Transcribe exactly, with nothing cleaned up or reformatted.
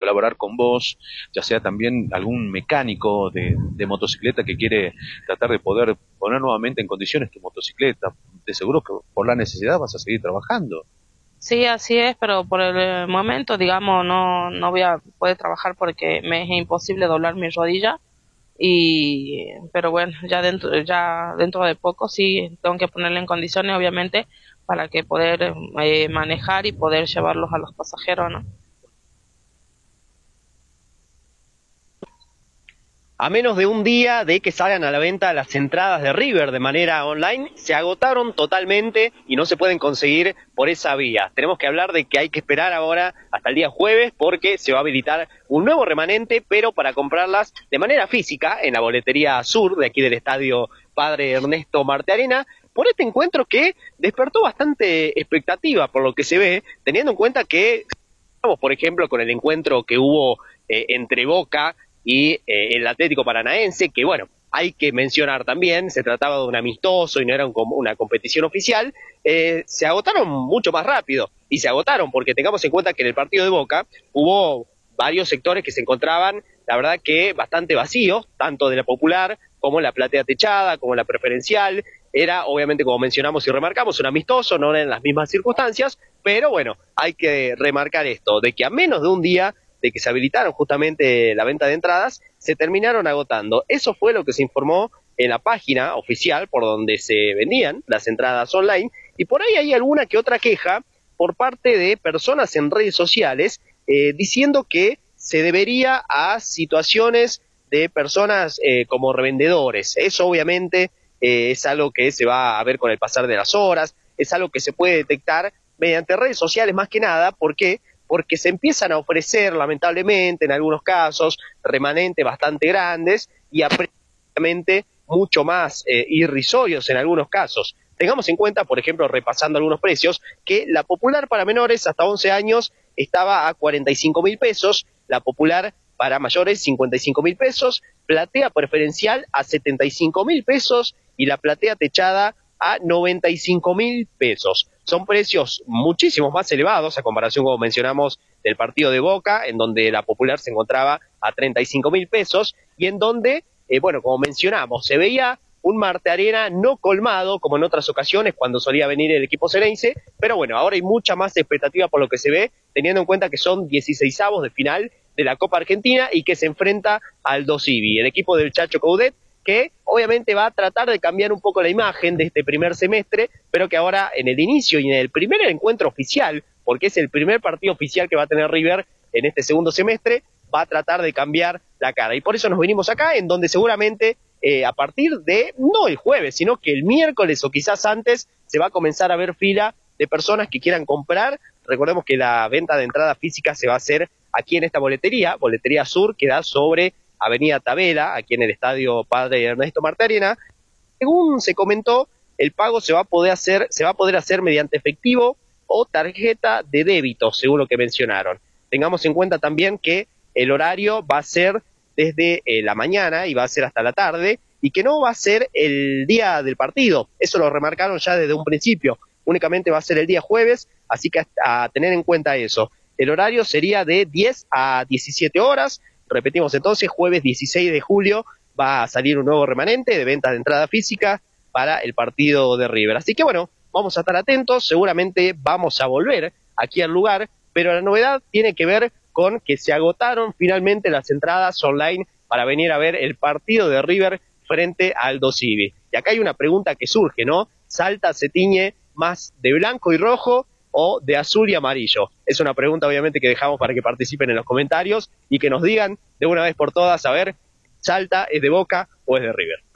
colaborar con vos, ya sea también algún mecánico de, de motocicleta que quiere tratar de poder poner nuevamente en condiciones tu motocicleta. De seguro que por la necesidad vas a seguir trabajando. Sí, así es, pero por el momento, digamos, no, no voy a poder trabajar porque me es imposible doblar mi rodilla. Y, pero bueno, ya dentro, ya dentro de poco sí tengo que ponerle en condiciones, obviamente, para que poder eh, manejar y poder llevarlos a los pasajeros, ¿no? A menos de un día de que salgan a la venta las entradas de River de manera online, se agotaron totalmente y no se pueden conseguir por esa vía. Tenemos que hablar de que hay que esperar ahora hasta el día jueves porque se va a habilitar un nuevo remanente, pero para comprarlas de manera física en la boletería sur de aquí del estadio Padre Ernesto Martearena, por este encuentro que despertó bastante expectativa por lo que se ve, teniendo en cuenta que, por ejemplo, con el encuentro que hubo eh, entre Boca y eh, el Atlético Paranaense, que bueno, hay que mencionar también, se trataba de un amistoso y no era un, una competición oficial, eh, se agotaron mucho más rápido, y se agotaron porque tengamos en cuenta que en el partido de Boca hubo varios sectores que se encontraban, la verdad que bastante vacíos, tanto de la popular como la platea techada, como la preferencial. Era obviamente, como mencionamos y remarcamos, un amistoso, no eran las mismas circunstancias, pero bueno, hay que remarcar esto, de que a menos de un día de que se habilitaron justamente la venta de entradas, se terminaron agotando. Eso fue lo que se informó en la página oficial por donde se vendían las entradas online, y por ahí hay alguna que otra queja por parte de personas en redes sociales eh, diciendo que se debería a situaciones de personas eh, como revendedores. Eso obviamente eh, es algo que se va a ver con el pasar de las horas, es algo que se puede detectar mediante redes sociales más que nada. ¿Por qué? Porque se empiezan a ofrecer, lamentablemente, en algunos casos, remanentes bastante grandes y aparentemente mucho más eh, irrisorios en algunos casos. Tengamos en cuenta, por ejemplo, repasando algunos precios, que la popular para menores hasta once años estaba a cuarenta y cinco mil pesos, la popular para mayores cincuenta y cinco mil pesos, platea preferencial a setenta y cinco mil pesos y la platea techada a noventa y cinco mil pesos. Son precios muchísimos más elevados a comparación, como mencionamos, del partido de Boca, en donde la popular se encontraba a treinta y cinco mil pesos y en donde, eh, bueno, como mencionamos, se veía un Martearena no colmado como en otras ocasiones cuando solía venir el equipo xerense, pero bueno, ahora hay mucha más expectativa por lo que se ve, teniendo en cuenta que son dieciseisavos de final de la Copa Argentina y que se enfrenta al Dosivi, el equipo del Chacho Coudet, que obviamente va a tratar de cambiar un poco la imagen de este primer semestre, pero que ahora en el inicio y en el primer encuentro oficial, porque es el primer partido oficial que va a tener River en este segundo semestre, va a tratar de cambiar la cara. Y por eso nos venimos acá, en donde seguramente eh, a partir de, no el jueves, sino que el miércoles o quizás antes, se va a comenzar a ver fila de personas que quieran comprar. Recordemos que la venta de entrada física se va a hacer aquí en esta boletería, Boletería Sur, que da sobre Avenida Tabela, aquí en el estadio Padre Ernesto Martearena. Según se comentó, el pago se va a poder hacer, se va a poder hacer mediante efectivo o tarjeta de débito, según lo que mencionaron. Tengamos en cuenta también que el horario va a ser desde eh, la mañana y va a ser hasta la tarde, y que no va a ser el día del partido. Eso lo remarcaron ya desde un principio. Únicamente va a ser el día jueves, así que a, a tener en cuenta eso. El horario sería de diez a diecisiete horas. Repetimos entonces, jueves dieciséis de julio va a salir un nuevo remanente de venta de entrada física para el partido de River. Así que bueno, vamos a estar atentos, seguramente vamos a volver aquí al lugar, pero la novedad tiene que ver con que se agotaron finalmente las entradas online para venir a ver el partido de River frente al Dosivi. Y acá hay una pregunta que surge, ¿no? ¿Salta se tiñe más de blanco y rojo o de azul y amarillo? Es una pregunta obviamente que dejamos para que participen en los comentarios y que nos digan de una vez por todas, a ver, ¿Salta es de Boca o es de River?